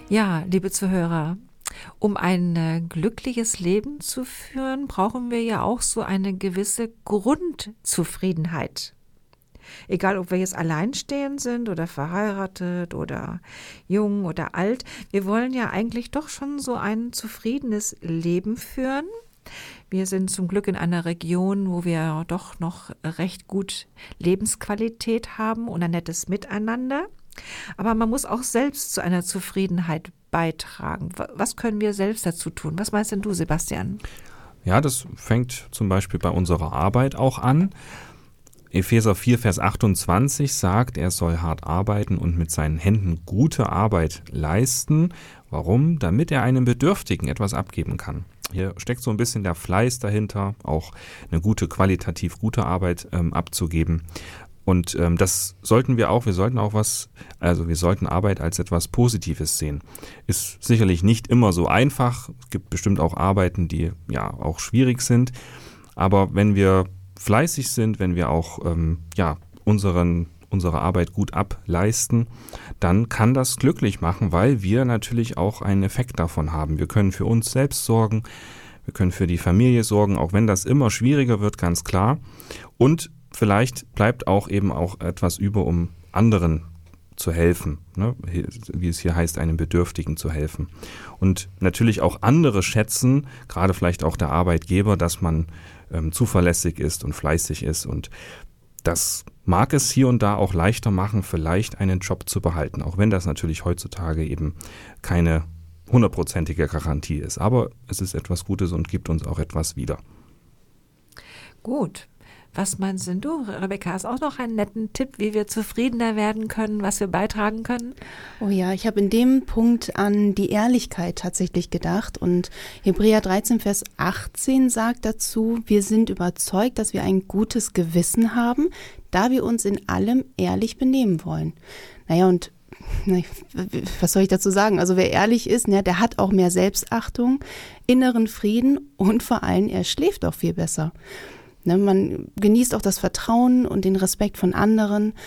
Ja, liebe Zuhörer, um ein glückliches Leben zu führen, brauchen wir ja auch so eine gewisse Grundzufriedenheit. Egal, ob wir jetzt alleinstehend sind oder verheiratet oder jung oder alt, wir wollen ja eigentlich doch schon so ein zufriedenes Leben führen. Wir sind zum Glück in einer Region, wo wir doch noch recht gut Lebensqualität haben und ein nettes Miteinander. Aber man muss auch selbst zu einer Zufriedenheit beitragen. Was können wir selbst dazu tun? Was meinst denn du, Sebastian? Ja, das fängt zum Beispiel bei unserer Arbeit auch an. Epheser 4, Vers 28 sagt, er soll hart arbeiten und mit seinen Händen gute Arbeit leisten. Warum? Damit er einem Bedürftigen etwas abgeben kann. Hier steckt so ein bisschen der Fleiß dahinter, auch eine qualitativ gute Arbeit abzugeben. Und das sollten wir auch. Wir sollten Arbeit als etwas Positives sehen. Ist sicherlich nicht immer so einfach. Es gibt bestimmt auch Arbeiten, die ja auch schwierig sind. Aber wenn wir fleißig sind, wenn wir auch unsere Arbeit gut ableisten, dann kann das glücklich machen, weil wir natürlich auch einen Effekt davon haben. Wir können für uns selbst sorgen, wir können für die Familie sorgen, auch wenn das immer schwieriger wird, ganz klar. Und vielleicht bleibt auch etwas über, um anderen zu helfen, ne? Wie es hier heißt, einem Bedürftigen zu helfen. Und natürlich auch andere schätzen, gerade vielleicht auch der Arbeitgeber, dass man zuverlässig ist und fleißig ist. Und das mag es hier und da auch leichter machen, vielleicht einen Job zu behalten, auch wenn das natürlich heutzutage eben keine 100%ige Garantie ist. Aber es ist etwas Gutes und gibt uns auch etwas wieder. Gut. Was meinst denn du, Rebecca? Hast auch noch einen netten Tipp, wie wir zufriedener werden können, was wir beitragen können? Oh ja, ich habe in dem Punkt an die Ehrlichkeit tatsächlich gedacht. Und Hebräer 13, Vers 18 sagt dazu, wir sind überzeugt, dass wir ein gutes Gewissen haben, da wir uns in allem ehrlich benehmen wollen. Was soll ich dazu sagen? Also wer ehrlich ist, der hat auch mehr Selbstachtung, inneren Frieden und vor allem, er schläft auch viel besser. Man genießt auch das Vertrauen und den Respekt von anderen.